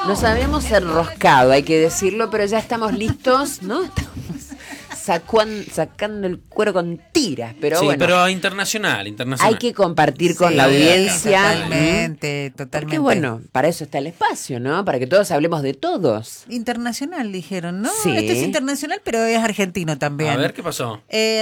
Nos habíamos enroscado, hay que decirlo, pero ya estamos listos, ¿no? Estamos sacando el cuero con tiras, pero sí, bueno. Pero internacional. Hay que compartir con la audiencia. Totalmente. Porque bueno, para eso está el espacio, ¿no? Para que todos hablemos de todos. Internacional, dijeron, ¿no? Sí. Este es internacional, pero es argentino también. A ver, ¿qué pasó?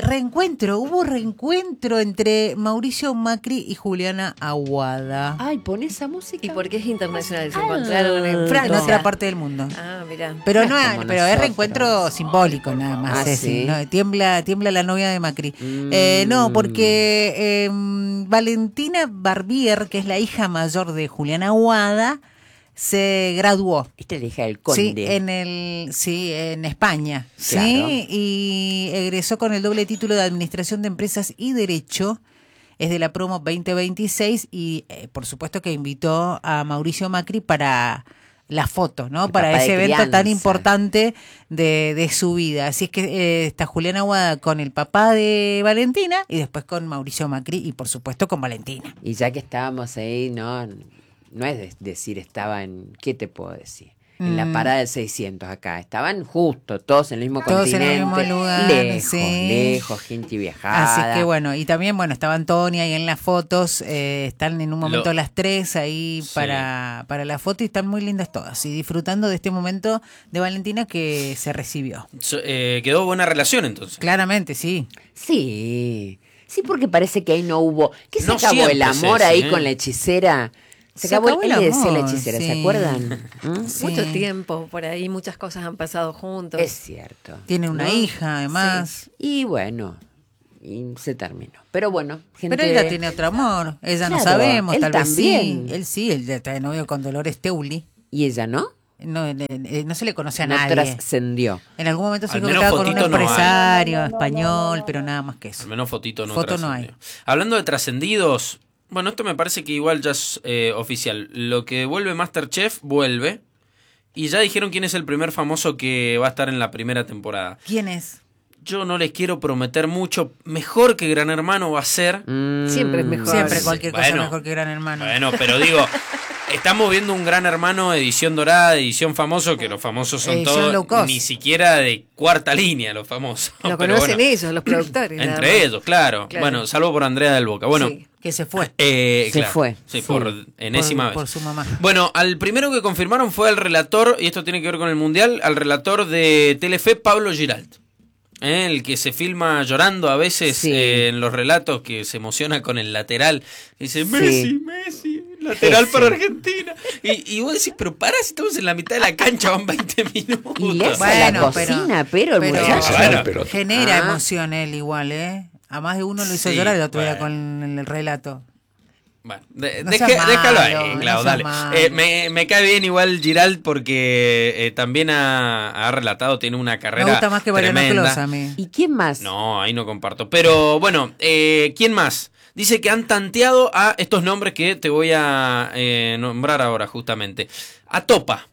Hubo reencuentro entre Mauricio Macri y Juliana Aguada. Ay, pon esa música. ¿Y por qué es internacional? Se encontraron en Francia. En otra parte del mundo. Ah, mirá. Pero No no, es como pero es nosotros. reencuentro simbólico nada más. Ah, Ceci, ¿sí? ¿no? Tiembla la novia de Macri. No, porque Valentina Barbier, que es la hija mayor de Juliana Aguada, se graduó. Esta es la hija del Sí, conde. en España. Claro. Sí, y egresó con el doble título de Administración de Empresas y Derecho. Es de la promo 2026 y por supuesto que invitó a Mauricio Macri para la foto, ¿no? El Para papá ese de evento tan crianza. importante de su vida. Así es que está Juliana Aguada con el papá de Valentina y después con Mauricio Macri y por supuesto con Valentina. Y ya que estábamos ahí, no es decir estaba en, ¿qué te puedo decir? En la parada del 600 acá. Estaban justo, todos en el mismo Todos en el continente. mismo lugar, lejos, sí. lejos, gente viajada. Así que bueno, y también estaba Antonia ahí en las fotos, están en un momento las tres ahí Sí. para la foto y están muy lindas todas y disfrutando de este momento de Valentina que se recibió. Quedó buena relación entonces. Claramente, sí. Sí, porque parece que ahí no hubo. ¿Qué se No acabó siempre, el amor Ceci, ahí con la hechicera? Se acabó el él le decía la amor, hechicera, sí. ¿se acuerdan? ¿Mm? Sí. Mucho tiempo por ahí, muchas cosas han pasado juntos. Es cierto. Tiene una ¿no? hija además. Y bueno, y se terminó. Pero bueno, gente. Pero ella tiene otro amor, ella no Claro, sabemos, él tal vez también. sí, él está de novio con Dolores Teuli. ¿Y ella no? No se le conoce a No nadie. trascendió. En algún momento se Al dijo que menos estaba con un fotito no hay. empresario español, pero nada más que eso. Al menos fotito no Foto no trascendió. Hablando de trascendidos, bueno, esto me parece que igual ya es oficial. Lo que vuelve Masterchef, vuelve. Y ya dijeron quién es el primer famoso que va a estar en la primera temporada. ¿Quién es? Yo no les quiero prometer mucho. Mejor que Gran Hermano va a ser. Siempre es mejor. Siempre cualquier cosa Bueno. mejor que Gran Hermano. Bueno, pero digo, estamos viendo un Gran Hermano edición dorada, edición famoso, que los famosos son Edición todos, low cost. ni siquiera de cuarta línea los famosos. Lo Pero conocen bueno, ellos, los productores. nada entre más. ellos, claro. Claro. Bueno, salvo por Andrea del Boca. Bueno, Sí. Que se fue. claro. fue. Sí, Sí. por enésima por vez. su mamá. Bueno, al primero que confirmaron fue al relator, y esto tiene que ver con el Mundial, al relator de Telefe, Pablo Giralt. El que se filma llorando a veces Sí. en los relatos, que se emociona con el lateral. Dice, Sí. Messi, lateral Ese. para Argentina. Y vos decís, pero pará, si estamos en la mitad de la cancha, van 20 minutos. Y le hace a la Bueno, cocina, pero el muchacho. Bueno, pero genera Ah. emoción él igual, ¿eh? A más de uno lo hizo Sí, llorar el otro día bueno. con el relato. Bueno, No seas déjalo ahí, malo, Clau, no seas dale. malo. Me cae bien igual Giralt porque también ha relatado, tiene una carrera Me gusta más que Mariano tremenda. Clos a mí. ¿Y quién más? No, ahí no comparto. Pero bueno, ¿quién más? Dice que han tanteado a estos nombres que te voy a nombrar ahora justamente. A Topa,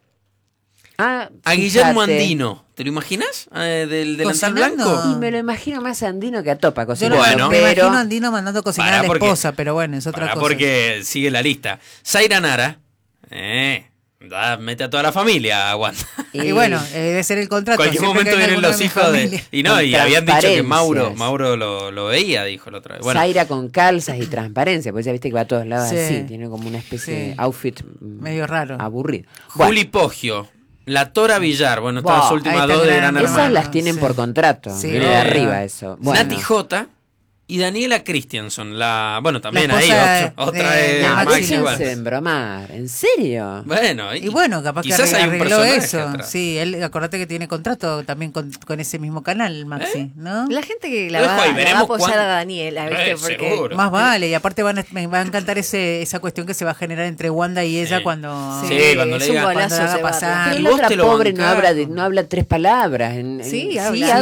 Ah, a Guillermo fíjate. Andino. ¿Te lo imaginas? Del delantal ¿Cocinando? blanco. Y me lo imagino más andino que a Topa Yo cocinando. Bueno. me pero imagino a Andino mandando a cocinar Pará, a la porque- esposa, pero bueno, es otra Pará, cosa. porque sigue la lista. Zaira Nara. Mete a toda la familia, aguanta. Y bueno, debe ser el contrato. Cualquier siempre momento que haya vienen alguno los mi hijos de... familia. Y no, Con y habían dicho que transparencias. Mauro lo veía, dijo la otra vez. Bueno, Zaira con calzas y transparencia, pues ya viste que va a todos lados Sí. así, tiene como una especie Sí. de outfit Medio raro. aburrido. Juli Poggio, la Tora Villar, bueno, estas Buah, últimas ahí dos de tendrán- Gran Esas Hermano. las tienen Sí. por contrato, Sí, viene de obvio. arriba eso. Bueno, Nati J y Daniela Christianson, bueno, también La ahí esposa otra de- es de no, Maxi Maxi igual. igual. déjense de embromar, ¿en serio? Bueno, Y bueno, capaz que quizás hay un arregló personaje eso. atrás. Sí, él, acordate que tiene contrato también con ese mismo canal, Maxi, ¿no? La gente que Lo dejo ahí, la va a veremos apoyar cuándo. a Daniela, ¿viste? Porque seguro. Más vale, y aparte me va a encantar esa cuestión que se va a generar entre Wanda y ella Sí. cuando, Sí, cuando le es un diga- golazo cuando haga llevarla. pasar. Pero ¿Y la vos otra te lo pobre bancás? no habla tres palabras. Sí,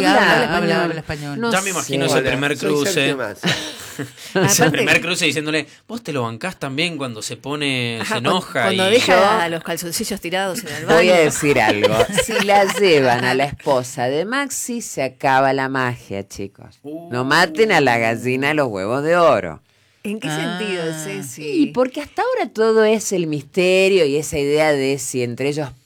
habla español. No Ya me imagino sé. ese primer Soy cruce. Sergio Massa. El Aparte- primer cruce diciéndole, vos te lo bancás también cuando se pone, Ajá, se enoja. cuando y deja los calzoncillos tirados en el baño. Voy a decir algo. Si la llevan a la esposa de Maxi, se acaba la magia, chicos. No maten a la gallina de los huevos de oro. ¿En qué sentido, Ceci? Y porque hasta ahora todo es el misterio y esa idea de si entre ellos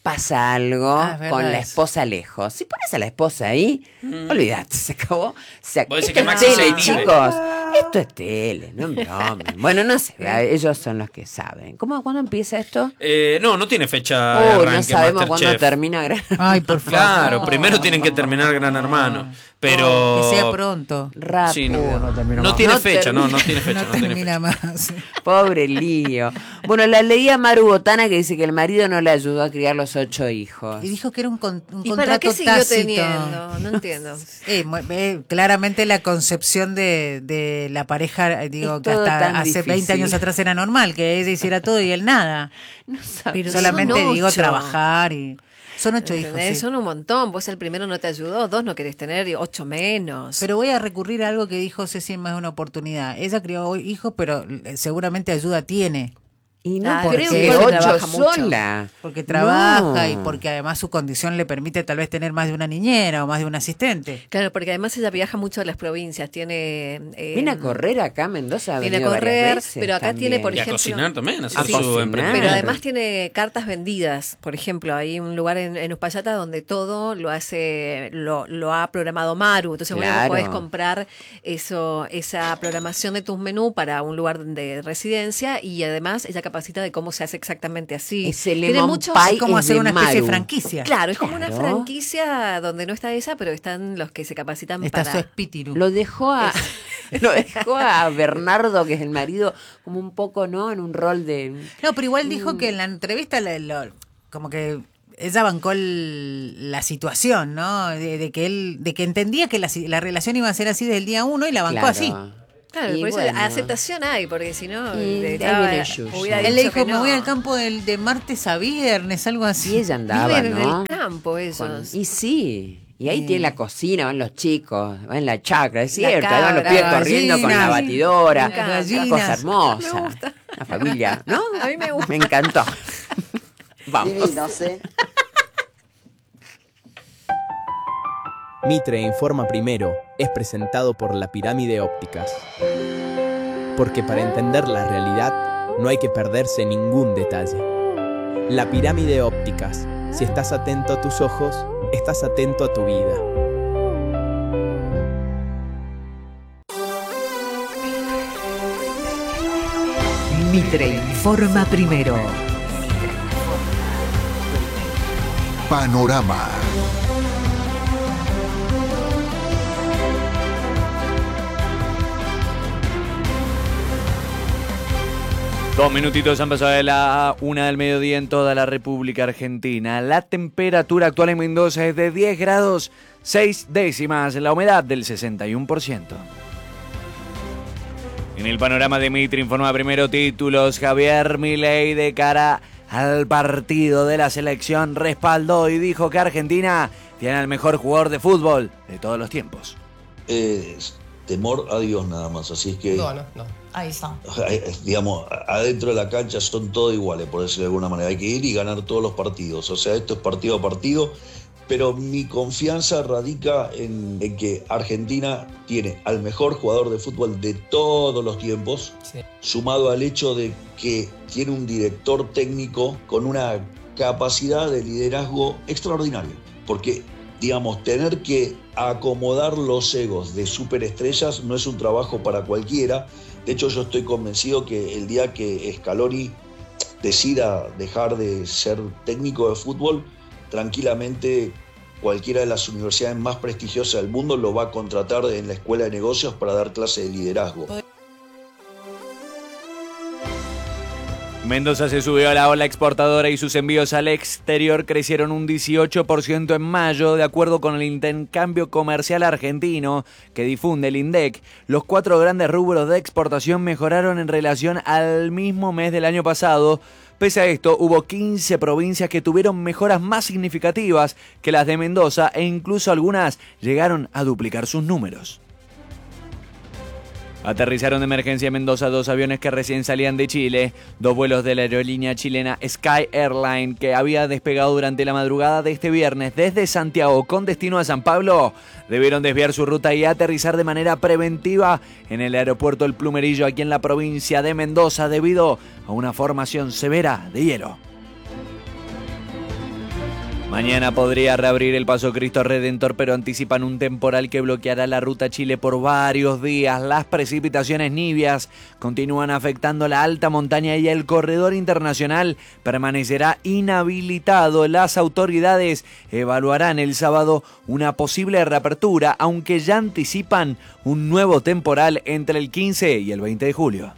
pasa algo Ah, es verdad con la eso. esposa lejos. Si pones a la esposa ahí, olvídate, se acabó. Vos decís Esto que es Maxi se tele, inhibe. chicos. Esto es tele, no bromen. Bueno, no sé, ellos son los que saben. ¿Cuándo empieza esto? No tiene fecha de arranque. No sabemos cuándo Masterchef. termina Gran Ay, por favor. Claro, primero tienen que terminar Gran Hermano. Pero. Que sea pronto. Rápido. Sí, no termina no más. tiene No fecha, termina. no tiene fecha. No no tiene termina fecha. más. Pobre lío. Bueno, la leía Maru Botana que dice que el marido no le ayudó a criar los 8 hijos. Y dijo que era un ¿Y contrato para qué siguió tácito. teniendo? No entiendo. Claramente la concepción de la pareja, digo, Es que todo hasta tan hace 20 difícil. años atrás era normal, que ella hiciera todo y él nada. No sabe. Pero Solamente son digo 8. trabajar y... Son 8 hijos, ¿Entendés? sí. Son un montón. Vos el primero no te ayudó, 2 no querés tener, y 8 menos. Pero voy a recurrir a algo que dijo Ceci en más de una oportunidad. Ella crió hijos, pero seguramente ayuda tiene. Y no, Ah, porque creo que trabaja 8 mucho. sola. Porque trabaja No. y porque además su condición le permite tal vez tener más de una niñera o más de un asistente. Claro, porque además ella viaja mucho a las provincias. Tiene. Viene a correr acá a Mendoza. Ha Viene a venido varias correr, veces pero acá tiene, por Y a ejemplo. cocinar también, hacer A su cocinar. emprendimiento. Pero además tiene cartas vendidas. Por ejemplo, hay un lugar en Uspallata donde todo lo hace, lo ha programado Maru. Entonces Claro. vos podés comprar esa programación de tus menús para un lugar de residencia y además ella capacita de cómo se hace exactamente así. Ese Tiene lemon muchos. pie Es como es hacer de una especie de Maru. franquicia. Claro, es como una Claro. franquicia donde no está ella, pero están los que se capacitan Está para. su espíritu. Lo dejó a Bernardo, que es el marido, como un poco, ¿no? En un rol de... No, pero igual dijo que en la entrevista como que ella bancó la situación, ¿no? De que entendía que la relación iba a ser así desde el día 1 y la bancó Claro. así. Claro, Y por eso bueno. aceptación hay, porque si no, Y de ahí estaba- viene Yuya. hubiera Él le dicho dijo, que me voy no. al campo de martes a viernes, algo así. Y ella andaba, Viven ¿no? en el campo esos. Y sí. Y ahí tiene la cocina, van los chicos, van la chacra, es cierto, ahí cabra, van los pibes la corriendo con la gallina, batidora, sí, las una gallinas. cosa hermosa. Me gusta. La familia, ¿no? A mí me gusta. Me encantó. Vamos. Mitre Informa Primero es presentado por La Pirámide Ópticas. Porque para entender la realidad no hay que perderse ningún detalle. La Pirámide Ópticas. Si estás atento a tus ojos, estás atento a tu vida. Mitre Informa Primero. Panorama. Dos minutitos han pasado de la 1 del mediodía en toda la República Argentina. La temperatura actual en Mendoza es de 10 grados 6 décimas, la humedad del 61%. En el panorama de Mitre Informa Primero, títulos. Javier Milei de cara al partido de la selección respaldó y dijo que Argentina tiene al mejor jugador de fútbol de todos los tiempos. Temor a Dios nada más, así es que No. Ahí está. digamos, adentro de la cancha son todos iguales, por decirlo de alguna manera. Hay que ir y ganar todos los partidos. O sea, esto es partido a partido. Pero mi confianza radica en que Argentina tiene al mejor jugador de fútbol de todos los tiempos, Sí. sumado al hecho de que tiene un director técnico con una capacidad de liderazgo extraordinaria. Porque, digamos, tener que acomodar los egos de superestrellas no es un trabajo para cualquiera. De hecho, yo estoy convencido que el día que Scaloni decida dejar de ser técnico de fútbol, tranquilamente cualquiera de las universidades más prestigiosas del mundo lo va a contratar en la escuela de negocios para dar clase de liderazgo. Mendoza se subió a la ola exportadora y sus envíos al exterior crecieron un 18% en mayo, de acuerdo con el intercambio comercial argentino que difunde el INDEC. Los 4 grandes rubros de exportación mejoraron en relación al mismo mes del año pasado. Pese a esto, hubo 15 provincias que tuvieron mejoras más significativas que las de Mendoza e incluso algunas llegaron a duplicar sus números. Aterrizaron de emergencia en Mendoza 2 aviones que recién salían de Chile, 2 vuelos de la aerolínea chilena Sky Airline que había despegado durante la madrugada de este viernes desde Santiago con destino a San Pablo. Debieron desviar su ruta y aterrizar de manera preventiva en el aeropuerto El Plumerillo aquí en la provincia de Mendoza debido a una formación severa de hielo. Mañana podría reabrir el Paso Cristo Redentor, pero anticipan un temporal que bloqueará la ruta Chile por varios días. Las precipitaciones nivias continúan afectando la alta montaña y el corredor internacional permanecerá inhabilitado. Las autoridades evaluarán el sábado una posible reapertura, aunque ya anticipan un nuevo temporal entre el 15 y el 20 de julio.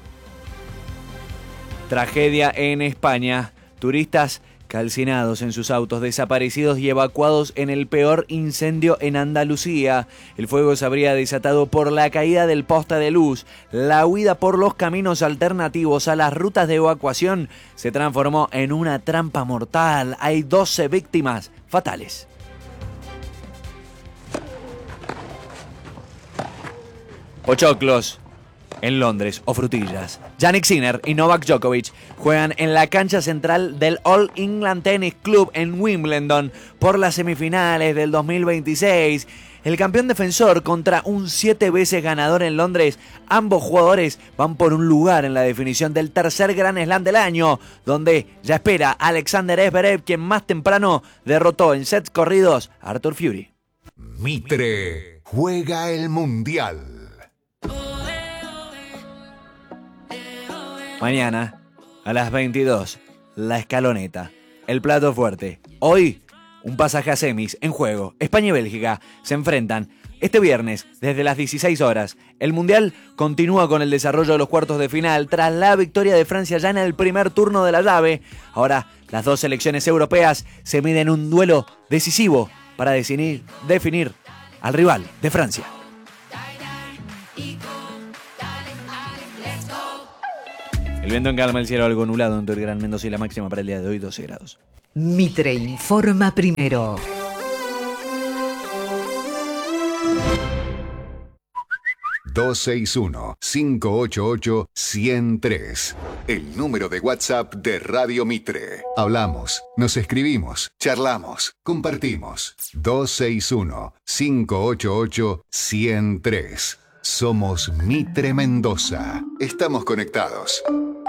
Tragedia en España. Turistas calcinados en sus autos, desaparecidos y evacuados en el peor incendio en Andalucía. El fuego se habría desatado por la caída del poste de luz. La huida por los caminos alternativos a las rutas de evacuación se transformó en una trampa mortal. Hay 12 víctimas fatales. Pochoclos en Londres o frutillas. Jannik Sinner y Novak Djokovic juegan en la cancha central del All England Tennis Club en Wimbledon por las semifinales del 2026. El campeón defensor contra un 7 veces ganador en Londres. Ambos jugadores van por un lugar en la definición del tercer Grand Slam del año, donde ya espera Alexander Zverev, quien más temprano derrotó en sets corridos a Arthur Fury. Mitre juega el Mundial. Mañana, a las 22, la escaloneta, el plato fuerte. Hoy, un pasaje a semis en juego. España y Bélgica se enfrentan este viernes desde las 16 horas. El Mundial continúa con el desarrollo de los cuartos de final tras la victoria de Francia ya en el primer turno de la llave. Ahora, las dos selecciones europeas se miden un duelo decisivo para definir al rival de Francia. El viento en calma, el cielo algo nublado entre el Gran Mendoza y la máxima para el día de hoy 12 grados. Mitre informa primero. ...261-588-103... el número de WhatsApp de Radio Mitre. Hablamos, nos escribimos, charlamos, compartimos. 261-588-103. Somos Mitre Mendoza. Estamos conectados.